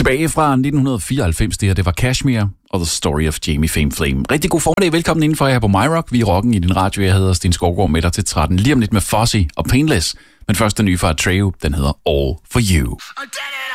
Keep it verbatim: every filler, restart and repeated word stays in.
Tilbage fra nitten fireoghalvfems, det her, det var Kashmir og The Story of Jamie Fame Flame. Rigtig god formiddag, velkommen indenfor her på MyRock. Vi er rocken i din radio, jeg hedder Sten Skovgaard med dig til tretten. Lige om lidt med Fozzy og Painless. Men først den nye fra Atreyu, den hedder All For You.